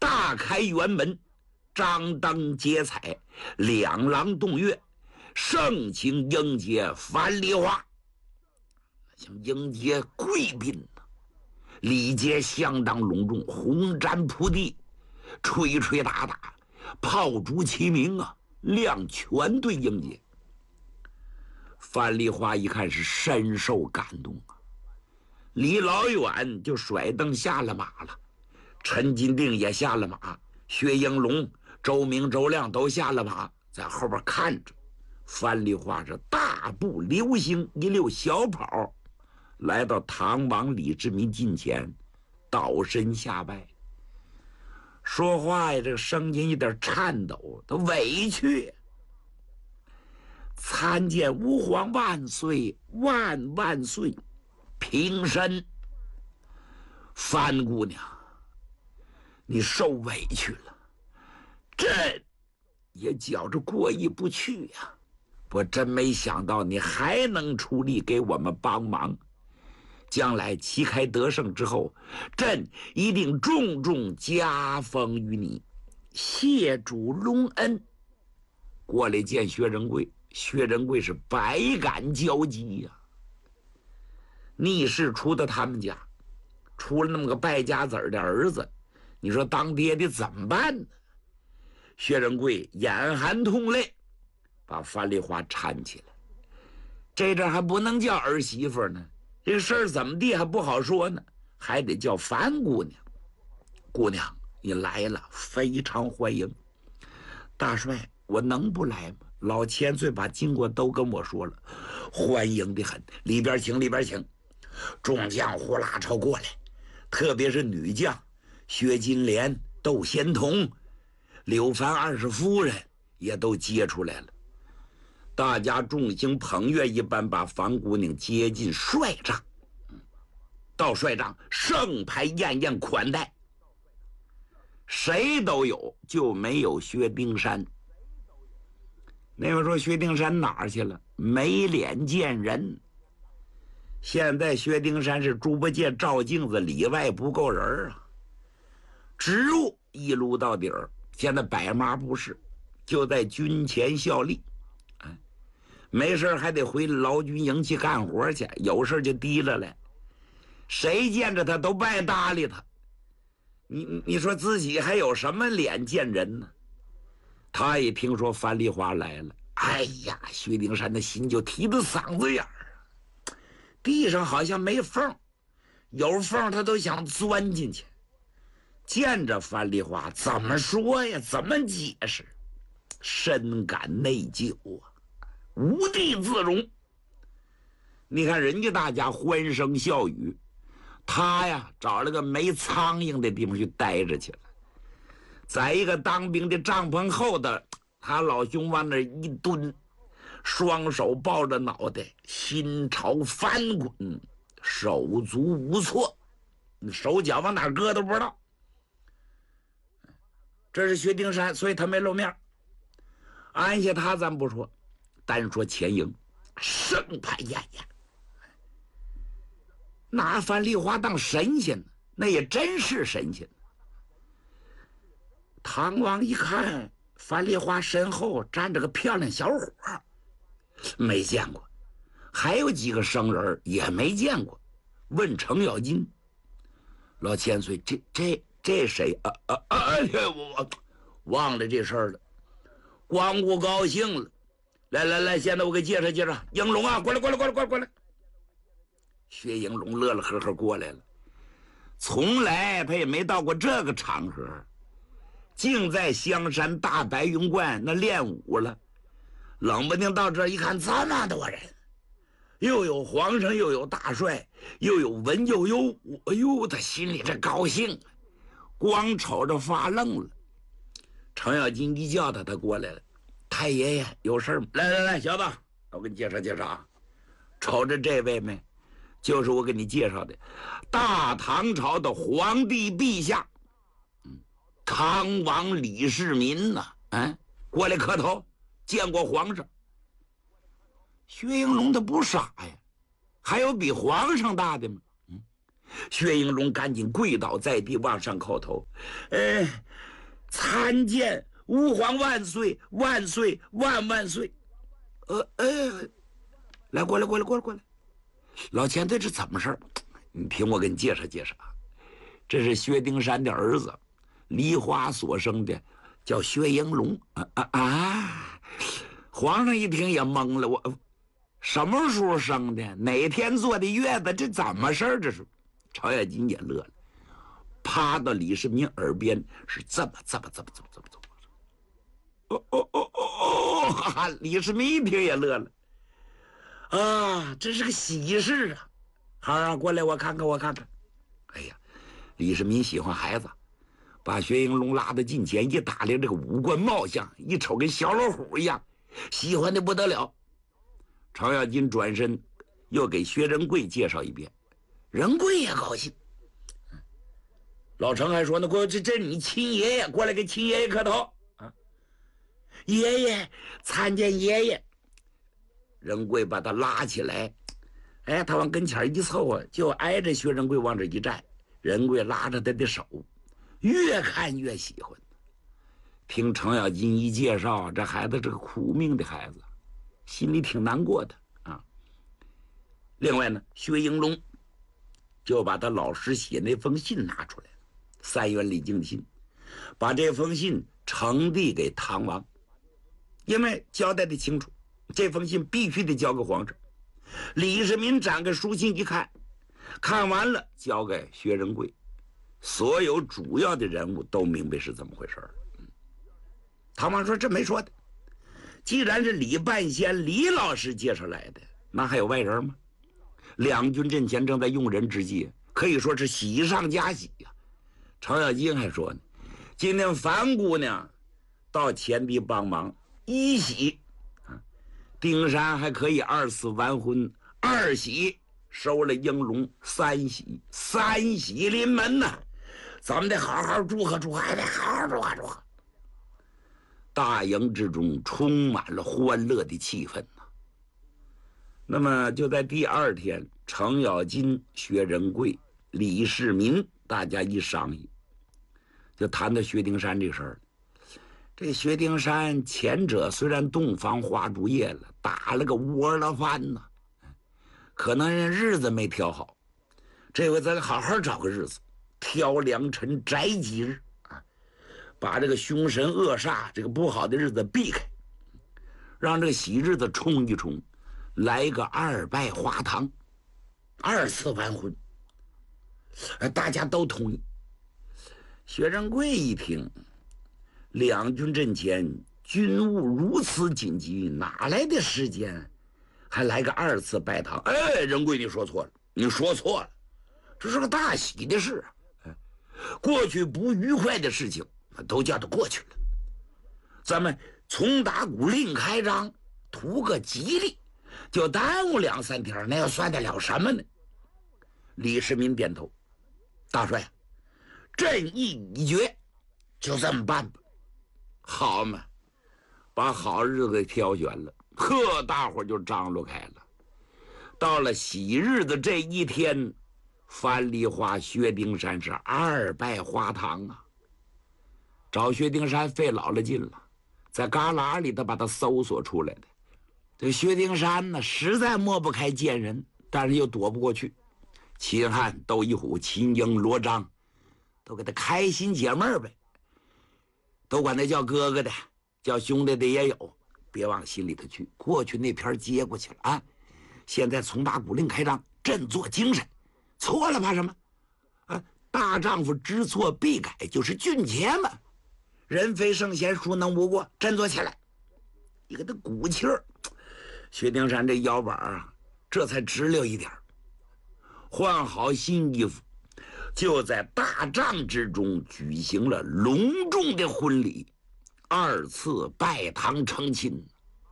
大开辕门，张灯结彩，两廊洞月，盛情迎接樊梨花。像迎接贵宾呢，礼节相当隆重，红毡铺地，吹吹打打，炮竹齐鸣啊，亮全队迎接。樊梨花一看是深受感动啊，离老远就甩蹬下了马了。陈金定也下了马，薛应龙、周明、周亮都下了马，在后边看着。樊梨花是大步流星，一溜小跑，来到唐王李世民近前，倒身下拜。说话呀，这个声音有点颤抖，他委屈。参见吾皇万岁，万万岁！平身。樊姑娘，你受委屈了，朕也觉着过意不去呀。我真没想到你还能出力给我们帮忙。将来旗开得胜之后，朕一定重重加封于你，谢主隆恩。过来见薛仁贵，薛仁贵是百感交集呀。逆势出到他们家，出了那么个败家子儿的儿子，你说当爹的怎么办呢？薛仁贵眼含痛泪，把樊梨花搀起来。这阵还不能叫儿媳妇呢，这事儿怎么地还不好说呢，还得叫樊姑娘。姑娘，你来了，非常欢迎。大帅，我能不来吗？老千岁把经过都跟我说了，欢迎的很。里边请，里边请。众将呼啦朝过来，特别是女将薛金莲、窦仙童、柳凡二世夫人也都接出来了。大家众星捧月一般把樊姑娘接进帅帐。到帅帐，盛牌宴宴款待，谁都有，就没有薛丁山。那位说薛丁山哪儿去了？没脸见人。现在薛丁山是猪八戒照镜子，里外不够人啊，职务一撸到底儿。现在百马不是，就在军前效力，没事还得回劳军营去干活去，有事就提了来。谁见着他都不爱搭理他。你说自己还有什么脸见人呢？他一听说樊梨花来了，哎呀，薛丁山的心就提到嗓子眼儿。地上好像没缝，有缝他都想钻进去。见着樊梨花怎么说呀？怎么解释？深感内疚啊，无地自容。你看人家大家欢声笑语，他呀找了个没苍蝇的地方去待着去了。在一个当兵的帐篷后头，他老兄往那一蹲，双手抱着脑袋，心潮翻滚，手足无措，手脚往哪搁都不知道。这是薛丁山，所以他没露面。安下他咱不说，单说前营，盛牌宴宴，拿樊梨花当神仙呢，那也真是神仙。唐王一看樊梨花身后站着个漂亮小伙，没见过，还有几个生人也没见过。问程咬金，老千岁，这谁我忘了这事儿了，光顾高兴了。来，现在我给介绍介绍，应龙啊，过来。薛应龙乐乐呵呵过来了，从来他也没到过这个场合，竟在香山大白云观那练武了。冷不丁到这一看，这么多人，又有皇上，又有大帅，又有文又有武，哎呦，他心里这高兴，光瞅着发愣了。程咬金一叫他过来了。太爷爷有事吗？来，小子，我给你介绍介绍啊。瞅着这位没？就是我给你介绍的大唐朝的皇帝陛下，唐王李世民呐，过来磕头，见过皇上。薛应龙他不傻呀，还有比皇上大的吗？ 薛应龙赶紧跪倒在地，往上叩头：“参见吾皇万岁，万岁，万万岁！”来，过来！老前辈，这怎么事儿？你听我给你介绍介绍。这是薛丁山的儿子，梨花所生的，叫薛应龙。皇上一听也懵了，我什么时候生的？哪天坐的月子？这怎么事儿？这是。程咬金也乐了，趴到李世民耳边是这么。李世民一听也乐了。这是个喜事啊！好，过来，我看看。哎呀，李世民喜欢孩子，把薛应龙拉到近前一打量，这个五官貌相，一瞅跟小老虎一样，喜欢的不得了。程咬金转身又给薛仁贵介绍一遍，仁贵也高兴。老程还说呢：“这是你亲爷爷，过来给亲爷爷磕头啊！”爷爷参见爷爷。仁贵把他拉起来，他往跟前一凑啊，就挨着薛仁贵往这一站。仁贵拉着他的手，越看越喜欢。听程咬金一介绍，这孩子是个苦命的孩子，心里挺难过的啊。另外呢，薛应龙就把他老师写那封信拿出来了，3元礼敬的信，把这封信呈递给唐王，因为交代的清楚，这封信必须得交给皇上。李世民展开书信一看，看完了交给薛仁贵，所有主要的人物都明白是怎么回事了。唐王说：“这没说的，既然是李半仙李老师介绍来的，那还有外人吗？”两军阵前正在用人之际，可以说是喜上加喜呀。程咬金还说呢：“今天樊姑娘到前地帮忙，1喜啊，丁山还可以2次完婚，2喜收了应龙，3喜临门呐！咱们得好好祝贺祝贺，还得好好祝贺祝贺。”大营之中充满了欢乐的气氛呐。那么就在第2天，程咬金、薛仁贵、李世民大家一商议，就谈到薛丁山这事儿。这薛丁山前者虽然洞房花烛夜了，打了个窝了饭呢，可能人日子没挑好，这回咱好好找个日子，挑良辰宅吉日啊，把这个凶神恶煞这个不好的日子避开，让这个喜日子冲一冲，来个2拜花堂，2次完婚。大家都同意。薛仁贵一听，两军阵前军务如此紧急，哪来的时间还来个2次拜堂？仁贵，你说错了，这是个大喜的事啊！过去不愉快的事情都叫它过去了，咱们从打鼓另开张，图个吉利，就耽误2、3天，那又算得了什么呢？李世民点头：“大帅，朕意已决，就这么办吧。”好嘛，把好日子给挑选了，大伙就张罗开了。到了喜日子这一天，樊梨花、薛丁山是2拜花堂啊。找薛丁山费老了劲了，在旮旯里头把他搜索出来的。这薛丁山呢，实在抹不开见人，但是又躲不过去。秦汉、窦一虎、秦英、罗章都给他开心解闷呗，都管他叫哥哥的，叫兄弟的也有，别往心里头去。过去那篇接过去了啊，现在从打鼓令开张，振作精神，错了怕什么啊？大丈夫知错必改，就是俊杰嘛。人非圣贤，孰能无过？振作起来，你给他鼓气儿。薛丁山这腰板啊，这才直溜一点。换好新衣服，就在大帐之中举行了隆重的婚礼，2次拜堂成亲。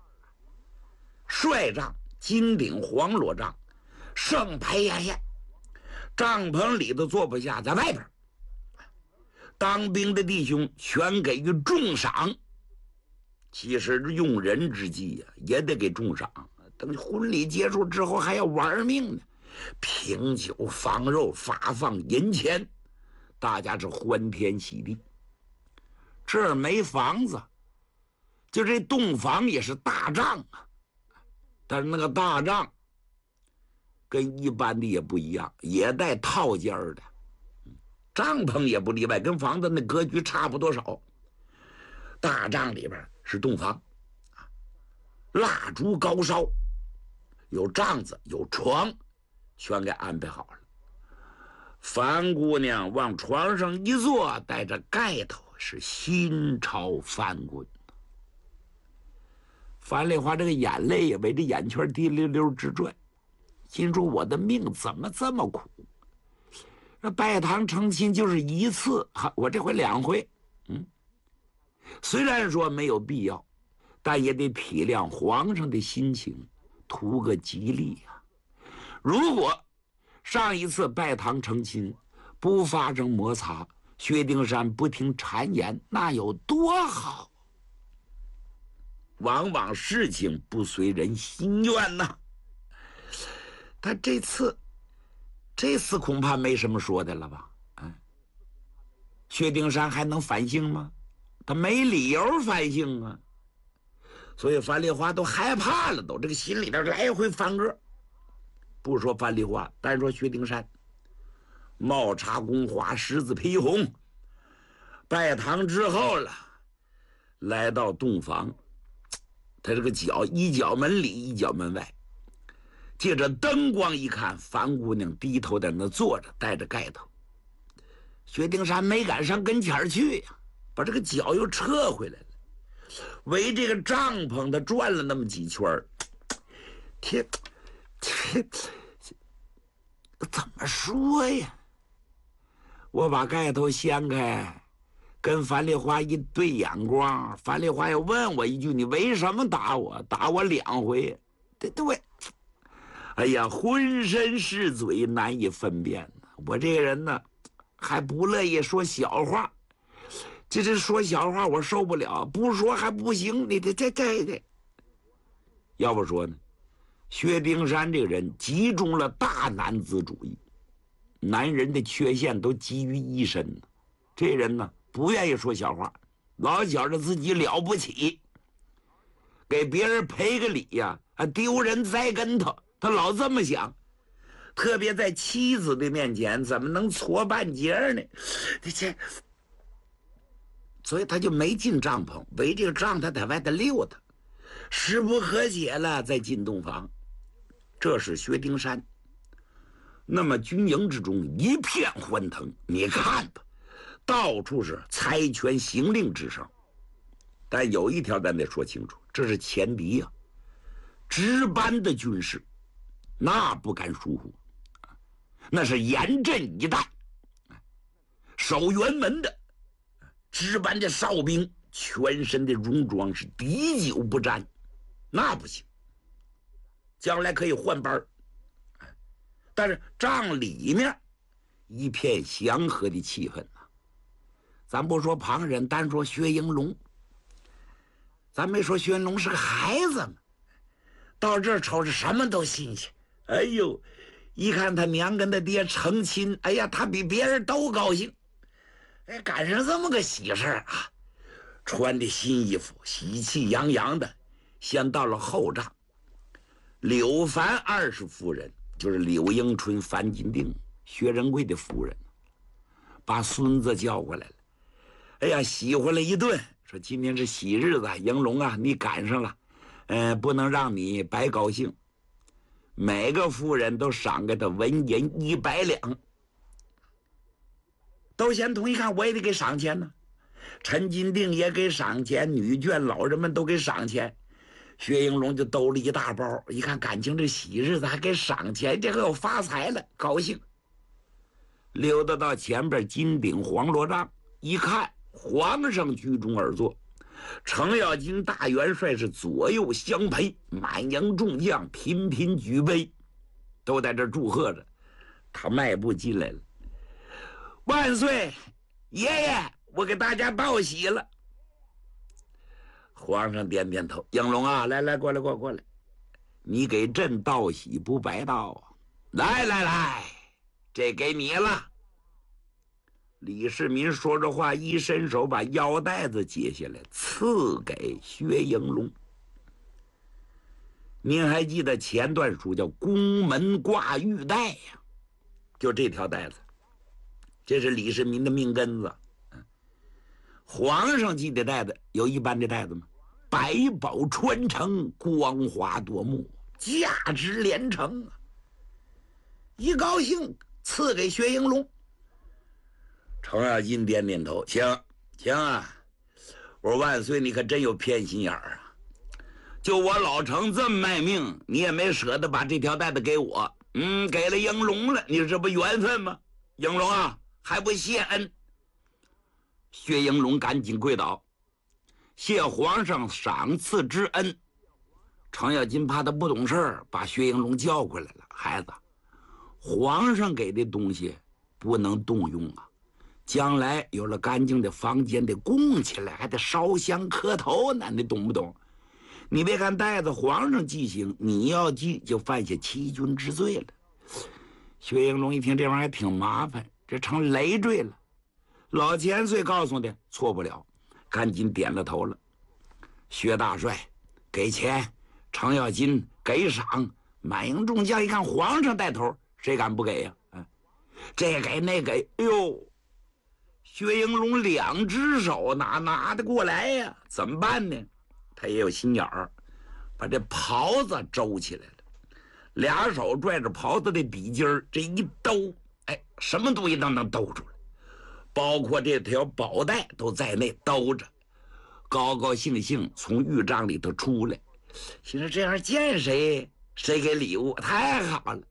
帅帐金顶黄罗帐，盛排宴宴，帐篷里头坐不下，在外边。当兵的弟兄全给予重赏。其实用人之际呀，也得给重赏。等婚礼结束之后还要玩命呢。 品酒放肉，发放银钱，大家是欢天喜地。这儿没房子，就这洞房也是大帐啊，但是那个大帐跟一般的也不一样，也带套间的，帐篷也不例外，跟房子那格局差不多少。大帐里边是洞房，蜡烛高烧，有帐子有床，全给安排好了。樊姑娘往床上一坐，带着盖头，是心潮翻滚。樊梨花这个眼泪也围着眼圈滴溜溜直转，心说我的命怎么这么苦？那拜堂成亲就是一次，我这回2回，虽然说没有必要，但也得体谅皇上的心情，图个吉利呀。如果上一次拜堂成亲不发生摩擦，薛丁山不听谗言，那有多好？往往事情不随人心愿呐。他这次恐怕没什么说的了吧？薛丁山还能反省吗？他没理由反省啊。所以樊梨花都害怕了，都这个心里边来回翻个。不说樊梨花，单说薛丁山，帽插宫花，狮子披红，拜堂之后了，来到洞房，他这个脚一脚门里一脚门外，借着灯光一看，樊姑娘低头在那坐着，带着盖头。薛丁山没敢上跟前去呀，把这个脚又撤回来了，围这个帐篷他转了那么几圈儿。怎么说呀？我把盖头掀开，跟樊梨花一对眼光，樊梨花又问我一句：“你为什么打我？打我2回？”对，哎呀，浑身是嘴，难以分辨。我这个人呢，还不乐意说小话，这说小话我受不了，不说还不行。你这，要不说呢？薛丁山这个人集中了大男子主义，男人的缺陷都集于一身。这人呢，不愿意说小话，老觉着自己了不起，给别人赔个礼呀，丢人栽跟头，他老这么想。特别在妻子的面前，怎么能搓半截呢？所以他就没进帐篷，围这个帐他在外头溜达，时不和解了再进洞房。这是薛丁山。那么军营之中一片欢腾，你看吧，到处是猜拳行令之声。但有一条咱得说清楚，这是前敌呀，值班的军士，那不敢疏忽，那是严阵以待。守辕门的值班的哨兵，全身的戎装是滴酒不沾，那不行。将来可以换班，但是帐里面一片祥和的气氛呐。咱不说旁人，单说薛应龙，咱没说薛应龙是个孩子嘛，到这儿瞅着什么都新鲜。哎呦，一看他娘跟他爹成亲，哎呀，他比别人都高兴。哎，赶上这么个喜事啊，穿的新衣服，喜气洋洋的，先到了后帐。柳凡20夫人，就是柳迎春、樊金定、薛仁贵的夫人，把孙子叫过来了。哎呀，喜欢了一顿，说今天是喜日子，迎龙啊，你赶上了，不能让你白高兴。每个夫人都赏给他纹银100两。窦贤同一看，我也得给赏钱呢。陈金定也给赏钱，女眷老人们都给赏钱。薛应龙就兜了一大包，一看感情这喜日子还给赏钱，这可有发财了，高兴。溜达到前边金顶黄罗帐，一看皇上居中而坐，程咬金大元帅是左右相陪，满营众将频频举杯，都在这祝贺着。他迈步进来了，万岁，爷爷，我给大家报喜了。皇上点点头，应龙啊，来，过来，你给朕道喜不白道啊！ 来来来，这给你了。李世民说着话，一伸手把腰带子解下来，赐给薛应龙。您还记得前段书叫宫门挂玉带呀？就这条带子，这是李世民的命根子。皇上系的带子有一般的带子吗？百宝穿成，光华夺目，价值连城啊！一高兴，赐给薛应龙。程咬金点点头，行行啊，我说万岁，你可真有偏心眼儿啊！就我老程这么卖命，你也没舍得把这条带子给我，给了应龙了，你这不缘分吗？应龙啊，还不谢恩？薛应龙赶紧跪倒，谢皇上赏赐之恩。程咬金怕他不懂事儿，把薛应龙叫过来了。孩子，皇上给的东西不能动用啊，将来有了干净的房间得供起来，还得烧香磕头呢，你懂不懂？你别看带子皇上记行，你要记就犯下欺君之罪了。薛应龙一听这玩意儿挺麻烦，这成累赘了。老千岁告诉的错不了，赶紧点了头了。薛大帅给钱，程咬金给赏，满营众将一看皇上带头，谁敢不给呀？这给那给，哎呦，薛应龙两只手哪拿得过来呀？怎么办呢？他也有心眼儿，把这袍子周起来了，俩手拽着袍子的底襟儿，这一兜，什么东西都能兜出来，包括这条宝带都在内兜着，高高兴兴从狱帐里头出来。心说这样见谁谁给礼物，太好了。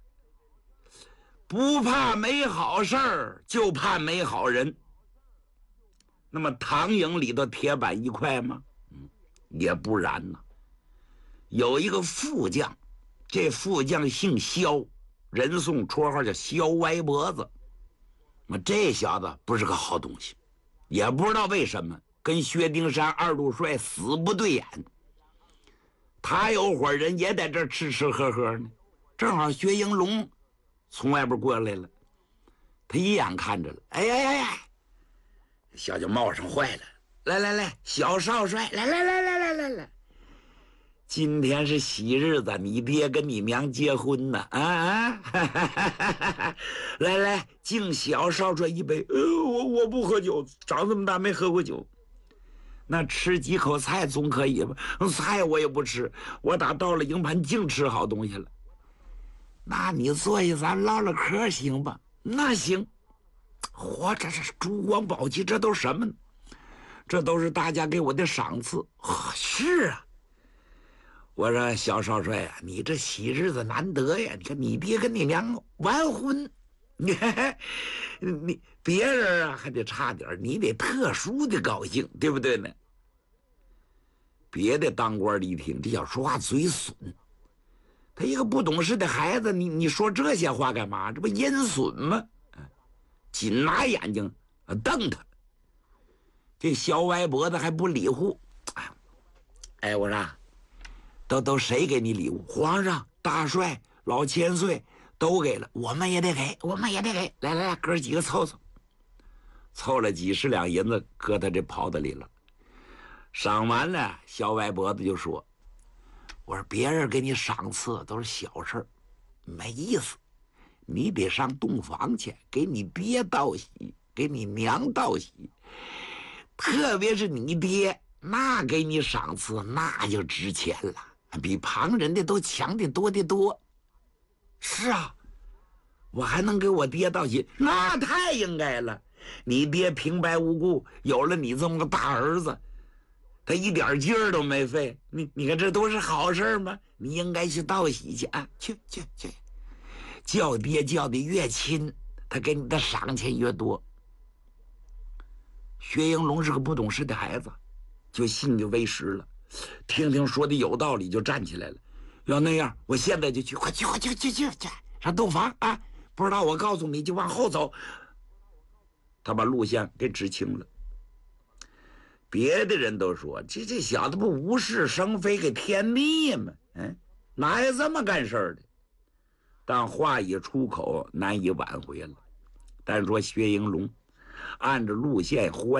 不怕没好事儿，就怕没好人。那么唐营里头铁板一块吗？也不然呢。有一个副将，这副将姓萧，人送绰号叫萧歪脖子。这小子不是个好东西，也不知道为什么跟薛丁山二路帅死不对眼。他有伙人也在这儿吃吃喝喝呢，正好薛应龙从外边过来了，他一眼看着了，哎，小就冒上坏了，来，小少帅，来，今天是喜日子，你爹跟你娘结婚呢，来，敬小少帅一杯。我不喝酒，长这么大没喝过酒。那吃几口菜总可以吧？菜我也不吃，我打到了营盘净吃好东西了。那你坐下，咱唠唠嗑行吧？那行。这是珠光宝气，这都是什么呢？这都是大家给我的赏赐。是啊，我说小少帅啊，你这喜日子难得呀！你看你爹跟你娘完婚，你别人啊还得差点，你得特殊的高兴，对不对呢？别的当官的一听，这小说话嘴损。他一个不懂事的孩子，你说这些话干嘛？这不阴损吗？紧拿眼睛瞪他。这小歪脖子还不理会。我说都谁给你礼物？皇上、大帅、老千岁都给了，我们也得给。来，哥几个凑了几十两银子，搁他这袍子里了。赏完了，小歪脖子就说：“我说别人给你赏赐都是小事，没意思。你得上洞房去，给你爹道喜，给你娘道喜。特别是你爹，那给你赏赐那就值钱了，比旁人的都强得多得多。是啊，我还能给我爹道喜，那太应该了。你爹平白无故有了你这么个大儿子，他一点劲儿都没费，你看这都是好事吗？你应该去道喜去啊！去，叫爹叫的越亲，他给你的赏钱越多。薛应龙是个不懂事的孩子，就信以为实了，听说的有道理，就站起来了。要那样，我现在就去，快去，上洞房啊！不知道我告诉你，就往后走。他把路线给指清了。别的人都说这小子不无事生非，给添腻吗？哪有这么干事的？ 但话一出口，难以挽回了。但说薛应龙按着路线活